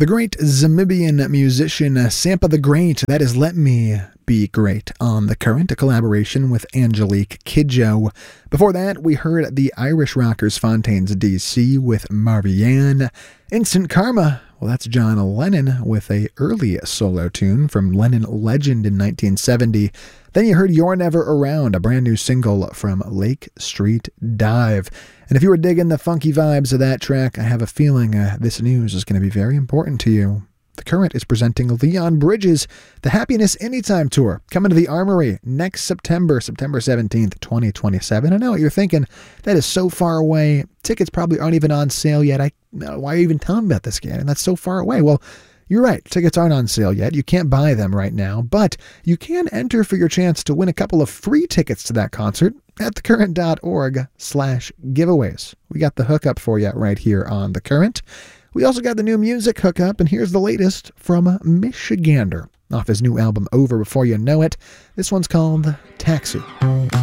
The great Zamibian musician Sampa the Great, that is Let Me Be Great on The Current, a collaboration with Angelique Kidjo. Before that, we heard the Irish rockers Fontaines DC with Marianne. Instant Karma, well, that's John Lennon with a early solo tune from Lennon Legend in 1970. Then you heard You're Never Around, a brand new single from Lake Street Dive. And if you were digging the funky vibes of that track, I have a feeling this news is going to be very important to you. The Current is presenting Leon Bridges' The Happiness Anytime Tour, coming to the Armory next September 17th, 2027. I know what you're thinking. That is so far away. Tickets probably aren't even on sale yet. Why are you even telling me about this, Gannon? That's so far away. Well, you're right. Tickets aren't on sale yet. You can't buy them right now, but you can enter for your chance to win a couple of free tickets to that concert at thecurrent.org/giveaways. We got the hookup for you right here on The Current. We also got the new music hookup, and here's the latest from Michigander off his new album Over Before You Know It. This one's called Taxi.